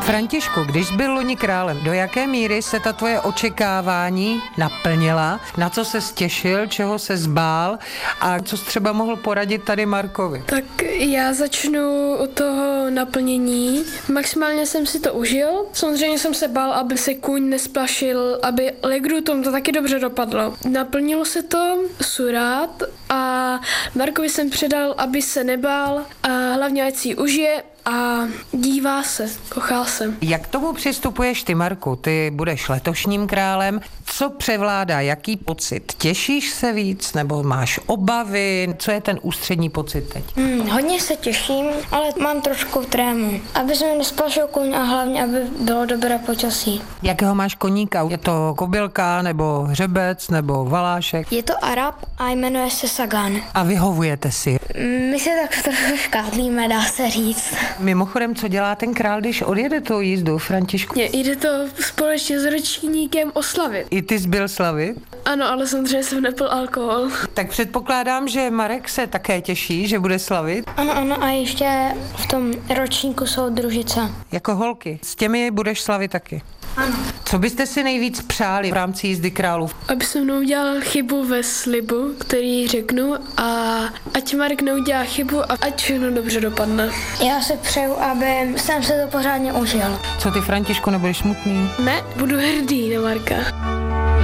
Františku, když jsi byl loni králem, do jaké míry se ta tvoje očekávání naplnila? Na co se těšil, čeho se zbál a co jsi třeba mohl poradit tady Markovi? Tak já začnu od toho naplnění. Maximálně jsem si to užil. Samozřejmě jsem se bál, aby se kůň nesplašil, aby Legrutom to taky dobře dopadlo. Naplnilo se to, surát, a Markovi jsem předal, aby se nebál a hlavně ať si ji užije a dívá se, kochal jsem. Jak k tomu přistupuješ ty, Marku? Ty budeš letošním králem. Co převládá? Jaký pocit? Těšíš se víc nebo máš obavy? Co je ten ústřední pocit teď? Hodně se těším, ale mám trošku trému. Aby se mi nesplašil kůň a hlavně, aby bylo dobré počasí. Jakého máš koníka? Je to kobylka nebo hřebec nebo valášek? Je to Arab a jmenuje se Sagan. A vyhovujete si? My se tak trošku škádlíme, dá se říct. Mimochodem, co dělá ten král, když odjede tou jízdou, Františku? Jde to společně s ročníkem oslavit. I ty jsi byl slavit? Ano, ale samozřejmě jsem nepil alkohol. Tak předpokládám, že Marek se také těší, že bude slavit. Ano, a ještě v tom ročníku jsou družice. Jako holky. S těmi budeš slavit taky. Ano. Co byste si nejvíc přáli v rámci jízdy králů? Aby se mnou udělal chybu ve slibu, který řeknu, a ať Marek neudělá chybu a ať všechno dobře dopadne. Já si přeju, aby jsem se to pořádně užil. Co ty, Františku, nebudeš smutný? Ne, budu hrdý na Marka.